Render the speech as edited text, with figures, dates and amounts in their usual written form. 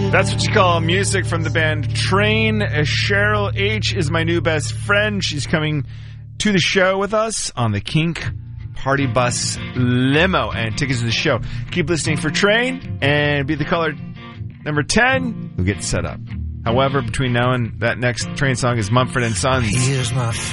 That's what you call music from the band Train. Cheryl H. is my new best friend. She's coming to the show with us on the Kink Party Bus Limo. And tickets to the show. Keep listening for Train and be the caller number 10 who gets set up. However, between now and that next Train song is Mumford & Sons. Here's my